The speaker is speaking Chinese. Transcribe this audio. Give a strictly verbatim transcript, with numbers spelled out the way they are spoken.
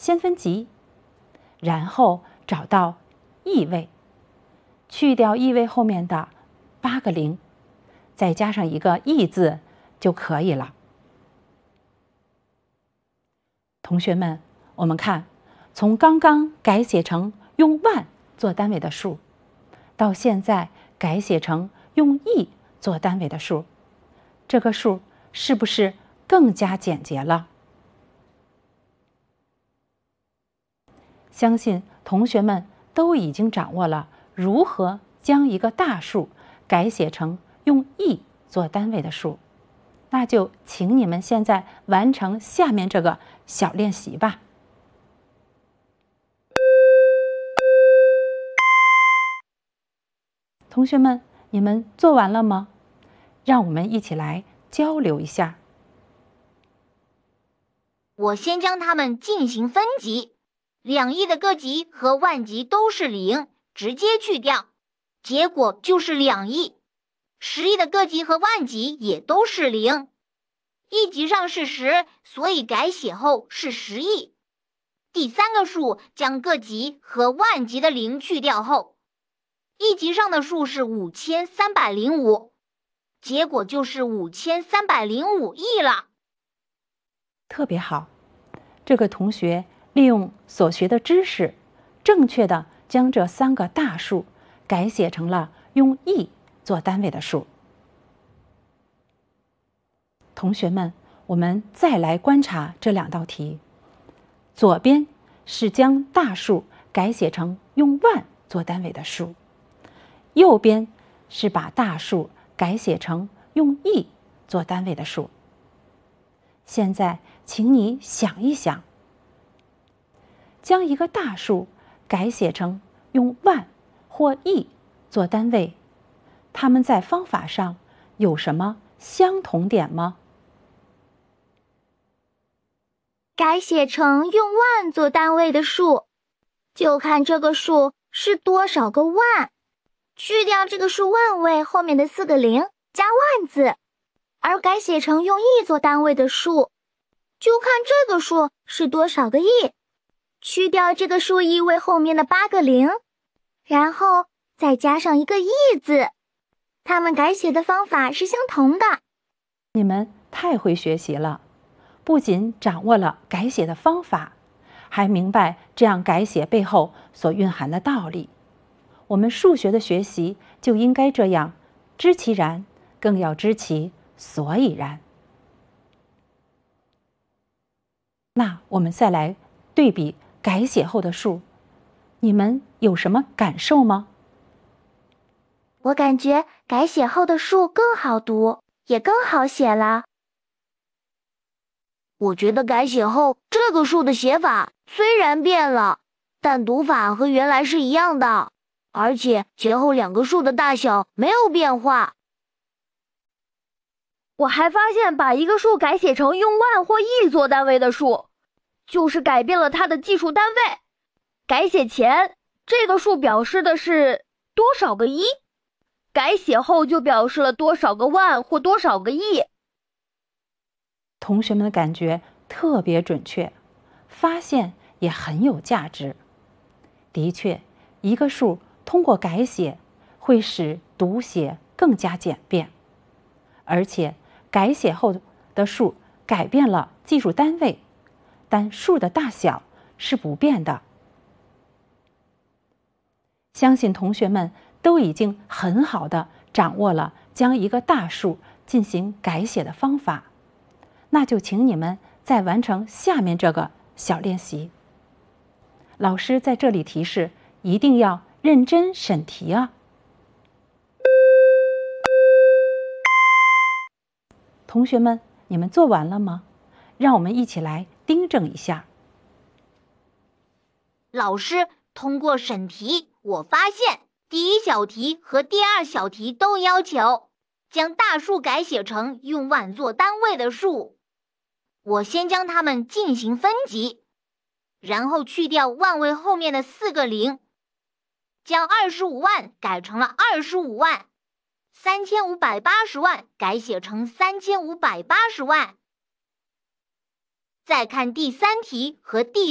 先分级，然后找到亿位，去掉亿位后面的八个零，再加上一个亿字就可以了。同学们，我们看，从刚刚改写成用万做单位的数，到现在改写成用亿做单位的数，这个数是不是更加简洁了？相信同学们都已经掌握了如何将一个大数改写成用亿做单位的数，那就请你们现在完成下面这个小练习吧。同学们，你们做完了吗？让我们一起来交流一下。 我先将它们进行分级，两亿的个级和万级都是零，直接去掉，结果就是两亿。十亿的个级和万级也都是零，亿级上是十，所以改写后是十亿。第三个数将个级和万级的零去掉后，亿级上的数是五千三百零五，结果就是五千三百零五亿了。 特别好，这个同学利用所学的知识，正确的将这三个大数改写成了用亿做单位的数。同学们，我们再来观察这两道题。左边是将大数改写成用万做单位的数，右边是把大数改写成用亿做单位的数。现在，请你想一想，将一个大数改写成用万或亿做单位，它们在方法上有什么相同点吗？ 改写成用万做单位的数，就看这个数是多少个万，去掉这个数万位后面的四个零，加万字；而改写成用亿做单位的数，就看这个数是多少个亿，去掉这个数亿位后面的八个零，然后再加上一个亿字。它们改写的方法是相同的。 你们太会学习了，不仅掌握了改写的方法，还明白这样改写背后所蕴含的道理。我们数学的学习就应该这样，知其然，更要知其所以然。那我们再来对比改写后的数，你们有什么感受吗？ 我感觉改写后的数更好读，也更好写了。 我觉得改写后这个数的写法虽然变了，但读法和原来是一样的，而且前后两个数的大小没有变化。 我还发现把一个数改写成用万或亿做单位的数，就是改变了它的计数单位。改写前，这个数表示的是多少个一，改写后就表示了多少个万或多少个亿。 同学们的感觉特别准确，发现也很有价值。的确，一个数通过改写会使读写更加简便，而且改写后的数改变了计数单位，但数的大小是不变的。相信同学们都已经很好的掌握了将一个大数进行改写的方法，那就请你们再完成下面这个小练习。老师在这里提示，一定要认真审题啊！同学们，你们做完了吗？让我们一起来订正一下。 老师，通过审题，我发现第一小题和第二小题都要求将大数改写成用万做单位的数。我先将它们进行分级，然后去掉万位后面的四个零，将二十五万改成了二十五万，三千五百八十万改写成三千五百八十万。再看第三题和第